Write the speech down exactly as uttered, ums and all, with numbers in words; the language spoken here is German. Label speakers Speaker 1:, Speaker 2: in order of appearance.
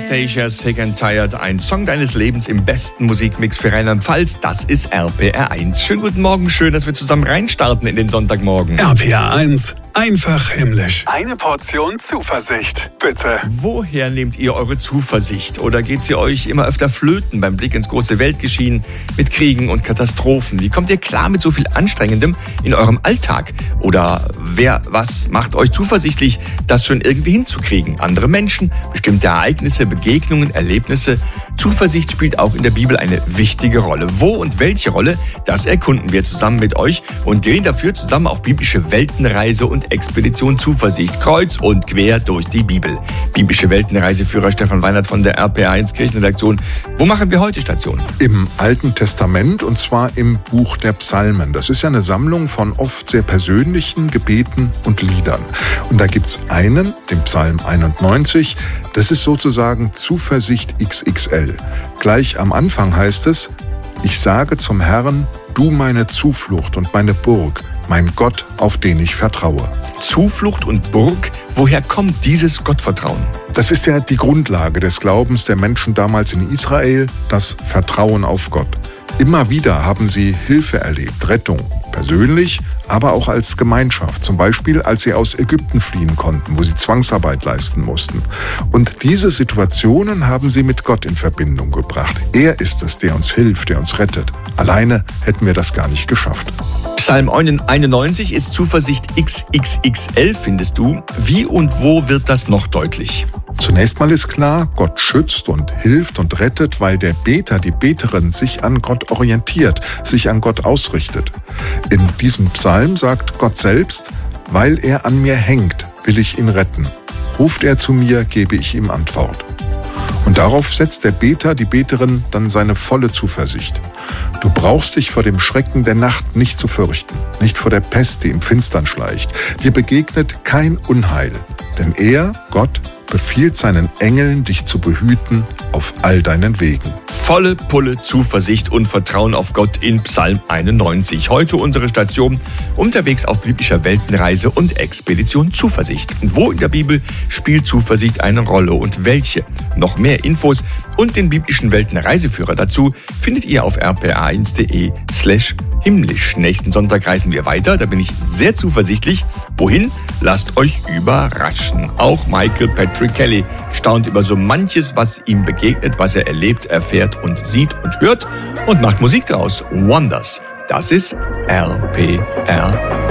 Speaker 1: Anastasia, Sick and Tired, ein Song deines Lebens im besten Musikmix für Rheinland-Pfalz. Das ist R P R eins. Schönen guten Morgen, schön, dass wir zusammen reinstarten in den Sonntagmorgen.
Speaker 2: R P R eins, einfach himmlisch. Eine Portion Zuversicht, bitte.
Speaker 1: Woher nehmt ihr eure Zuversicht? Oder geht sie euch immer öfter flöten beim Blick ins große Weltgeschehen mit Kriegen und Katastrophen? Wie kommt ihr klar mit so viel Anstrengendem in eurem Alltag? Oder wer, was macht euch zuversichtlich, das schon irgendwie hinzukriegen? Andere Menschen, bestimmte Ereignisse, Begegnungen, Erlebnisse. Zuversicht spielt auch in der Bibel eine wichtige Rolle. Wo und welche Rolle, das erkunden wir zusammen mit euch und gehen dafür zusammen auf biblische Weltenreise und Expedition Zuversicht, kreuz und quer durch die Bibel. Biblische Weltenreiseführer Stefan Weinert von der R P R eins Kirchenredaktion. Wo machen wir heute Station?
Speaker 3: Im Alten Testament, und zwar im Buch der Psalmen. Das ist ja eine Sammlung von oft sehr persönlichen Gebeten und Liedern. Und da gibt's einen, den Psalm einundneunzig, das ist sozusagen Zuversicht X X L. Gleich am Anfang heißt es: Ich sage zum Herrn, du meine Zuflucht und meine Burg, mein Gott, auf den ich vertraue.
Speaker 1: Zuflucht und Burg, woher kommt dieses Gottvertrauen?
Speaker 3: Das ist ja die Grundlage des Glaubens der Menschen damals in Israel, das Vertrauen auf Gott. Immer wieder haben sie Hilfe erlebt, Rettung, persönlich, aber auch als Gemeinschaft. Zum Beispiel, als sie aus Ägypten fliehen konnten, wo sie Zwangsarbeit leisten mussten. Und diese Situationen haben sie mit Gott in Verbindung gebracht. Er ist es, der uns hilft, der uns rettet. Alleine hätten wir das gar nicht geschafft.
Speaker 1: Psalm einundneunzig ist Zuversicht X X X L, findest du. Wie und wo wird das noch deutlich?
Speaker 3: Zunächst mal ist klar, Gott schützt und hilft und rettet, weil der Beter, die Beterin sich an Gott orientiert, sich an Gott ausrichtet. In diesem Psalm sagt Gott selbst: Weil er an mir hängt, will ich ihn retten. Ruft er zu mir, gebe ich ihm Antwort. Und darauf setzt der Beter, die Beterin, dann seine volle Zuversicht. Du brauchst dich vor dem Schrecken der Nacht nicht zu fürchten, nicht vor der Pest, die im Finstern schleicht. Dir begegnet kein Unheil, denn er, Gott, befiehlt seinen Engeln, dich zu behüten auf all deinen Wegen.
Speaker 1: Volle Pulle Zuversicht und Vertrauen auf Gott in Psalm einundneunzig. Heute unsere Station, unterwegs auf biblischer Weltenreise und Expedition Zuversicht. Wo in der Bibel spielt Zuversicht eine Rolle und welche? Noch mehr Infos und den biblischen Weltenreiseführer dazu findet ihr auf r p r eins punkt d e slash himmlisch. Nächsten Sonntag reisen wir weiter, da bin ich sehr zuversichtlich. Wohin? Lasst euch überraschen. Auch Michael Patrick Kelly staunt über so manches, was ihm begegnet, was er erlebt, erfährt und sieht und hört und macht Musik draus. Wonders. Das ist R P R